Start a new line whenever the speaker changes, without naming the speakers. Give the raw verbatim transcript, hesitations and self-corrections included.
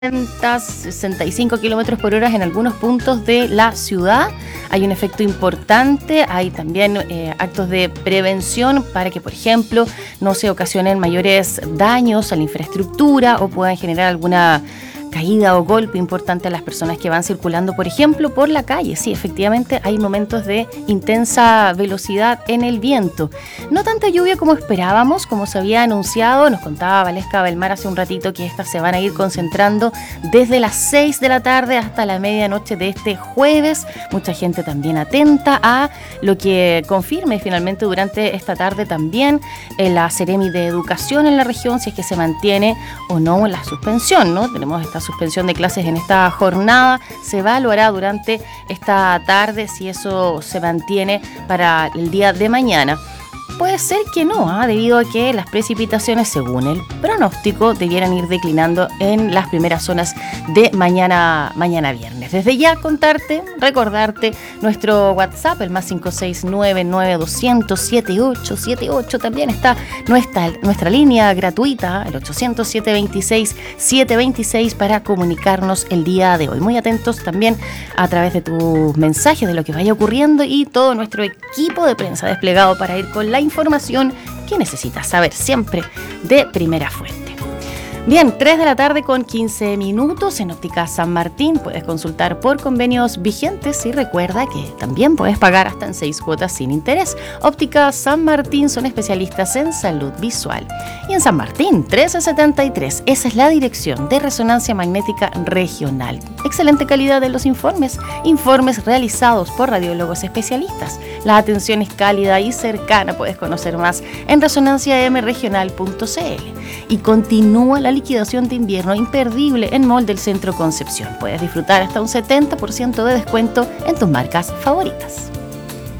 sesenta y cinco kilómetros por hora en algunos puntos de la ciudad. Hay un efecto importante, hay también eh, actos de prevención para que, por ejemplo, no se ocasionen mayores daños a la infraestructura o puedan generar alguna caída o golpe importante a las personas que van circulando, por ejemplo, por la calle. Sí, efectivamente hay momentos de intensa velocidad en el viento. No tanta lluvia como esperábamos, como se había anunciado. Nos contaba Valesca Belmar hace un ratito que estas se van a ir concentrando desde las seis de la tarde hasta la medianoche de este jueves. Mucha gente también atenta a lo que confirme finalmente durante esta tarde también en la Seremi de Educación en la región, si es que se mantiene o no la suspensión, ¿no? Tenemos esta suspensión de clases en esta jornada, se evaluará durante esta tarde si eso se mantiene para el día de mañana. Puede ser que no, ¿eh? Debido a que las precipitaciones, según el pronóstico, debieran ir declinando en las primeras zonas de mañana, mañana viernes. Desde ya contarte, recordarte nuestro WhatsApp, el más cinco seis nueve nueve dos cero cero siete ocho siete ocho. También está nuestra, nuestra línea gratuita, el ochocientos siete veintiséis siete veintiséis, para comunicarnos el día de hoy. Muy atentos también a través de tus mensajes de lo que vaya ocurriendo y todo nuestro equipo de prensa desplegado para ir con la información que necesitas saber siempre de primera fuente. Bien, tres de la tarde con quince minutos en Óptica San Martín. Puedes consultar por convenios vigentes y recuerda que también puedes pagar hasta en seis cuotas sin interés. Óptica San Martín son especialistas en salud visual. Y en San Martín, trece setenta y tres, esa es la dirección de Resonancia Magnética Regional. Excelente calidad de los informes, informes realizados por radiólogos especialistas. La atención es cálida y cercana, puedes conocer más en resonancia m regional punto c l. Y continúa la liquidación de invierno imperdible en Mall del Centro Concepción. Puedes disfrutar hasta un setenta por ciento de descuento en tus marcas favoritas.